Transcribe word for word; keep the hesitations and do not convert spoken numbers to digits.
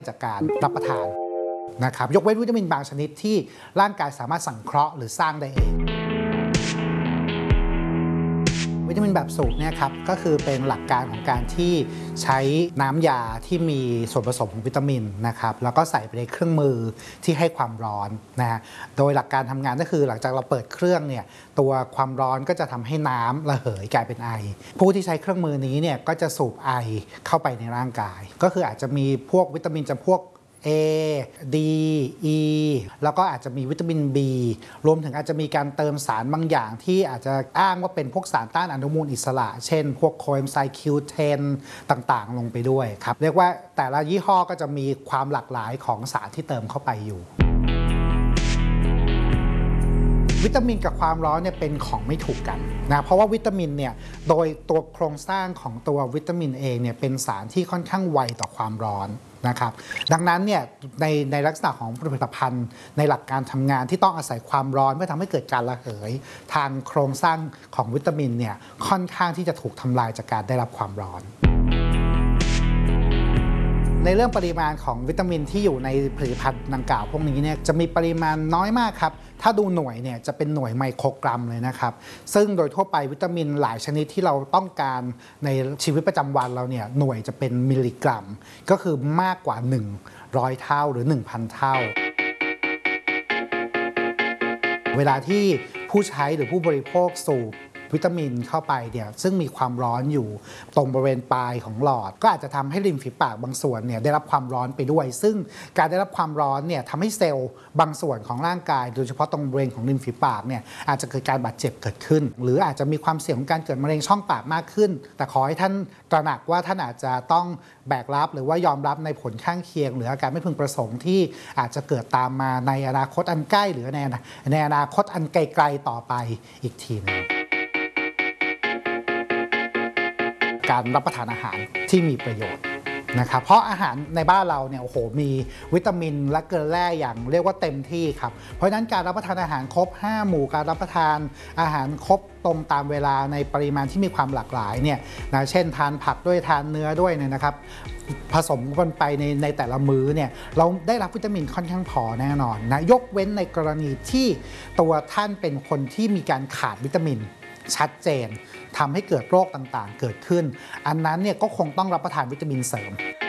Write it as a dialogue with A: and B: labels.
A: จากการรับประทานนะครับยกเว้นวิตามินบางชนิดที่ร่างกายสามารถสังเคราะห์หรือสร้างได้เองวิตามินแบบสูบเนี่ยครับก็คือเป็นหลักการของการที่ใช้น้ำยาที่มีส่วนผสมของวิตามินนะครับแล้วก็ใส่ไปในเครื่องมือที่ให้ความร้อนนะฮะโดยหลักการทำงานก็คือหลังจากเราเปิดเครื่องเนี่ยตัวความร้อนก็จะทำให้น้ำระเหยกลายเป็นไอผู้ที่ใช้เครื่องมือนี้เนี่ยก็จะสูบไอเข้าไปในร่างกายก็คืออาจจะมีพวกวิตามินจำพวกA D E แล้วก็อาจจะมีวิตามิน B รวมถึงอาจจะมีการเติมสารบางอย่างที่อาจจะอ้างว่าเป็นพวกสารต้านอนุมูลอิสระเช่นพวกโคเอนไซม์ คิว เท็น ต่างๆลงไปด้วยครับเรียกว่าแต่ละยี่ห้อก็จะมีความหลากหลายของสารที่เติมเข้าไปอยู่วิตามินกับความร้อนเนี่ยเป็นของไม่ถูกกันนะเพราะว่าวิตามินเนี่ยโดยตัวโครงสร้างของตัววิตามินเองเนี่ยเป็นสารที่ค่อนข้างไวต่อความร้อนนะครับดังนั้นเนี่ยในในลักษณะของผลิตภัณฑ์ในหลักการทำงานที่ต้องอาศัยความร้อนเพื่อทำให้เกิดการระเหยทางโครงสร้างของวิตามินเนี่ยค่อนข้างที่จะถูกทำลายจากการได้รับความร้อนในเรื่องปริมาณของวิตามินที่อยู่ในผลิตภัณฑ์ดังกล่าวพวกนี้เนี่ยจะมีปริมาณน้อยมากครับถ้าดูหน่วยเนี่ยจะเป็นหน่วยไมโครกรัมเลยนะครับซึ่งโดยทั่วไปวิตามินหลายชนิดที่เราต้องการในชีวิตประจำวันเราเนี่ยหน่วยจะเป็นมิลลิกรัมก็คือมากกว่าหนึ่งร้อยเท่าหรือ หนึ่งพัน เท่าเวลาที่ผู้ใช้หรือผู้บริโภคสูบวิตามินเข้าไปเนี่ยซึ่งมีความร้อนอยู่ตรงบริเวณปลายของหลอดก็อาจจะทำให้ริมฝีปากบางส่วนเนี่ยได้รับความร้อนไปด้วยซึ่งการได้รับความร้อนเนี่ยทำให้เซลล์บางส่วนของร่างกายโดยเฉพาะตรงบริเวณของริมฝีปากเนี่ยอาจจะเกิดการบาดเจ็บเกิดขึ้นหรืออาจจะมีความเสี่ยงของการเกิดมะเร็งช่องปากมากขึ้นแต่ขอให้ท่านตระหนักว่าท่านอาจจะต้องแบกรับหรือว่ายอมรับในผลข้างเคียงหรืออาการไม่พึงประสงค์ที่อาจจะเกิดตามมาในอนาคตอันใกล้หรือในในอนาคตอันไกลๆต่อไปอีกทีนึงการรับประทานอาหารที่มีประโยชน์นะครับเพราะอาหารในบ้านเราเนี่ยโอ้โหมีวิตามินและเกลือแร่อย่างเรียกว่าเต็มที่ครับเพราะฉะนั้นการรับประทานอาหารครบห้าหมู่การรับประทานอาหารครบตรงตามเวลาในปริมาณที่มีความหลากหลายเนี่ยนะเช่นทานผักด้วยทานเนื้อด้วยเนี่ยนะครับผสมกันไปในในแต่ละมื้อเนี่ยเราได้รับวิตามินค่อนข้างพอแน่นอนนะยกเว้นในกรณีที่ตัวท่านเป็นคนที่มีการขาดวิตามินชัดเจนทำให้เกิดโรคต่างๆเกิดขึ้นอันนั้นเนี่ยก็คงต้องรับประทานวิตามินเสริม